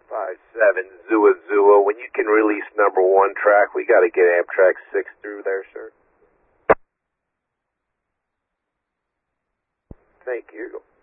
57 Zua Zua. When you can release number 1 track, we got to get Amtrak 6 through there, sir. Thank you.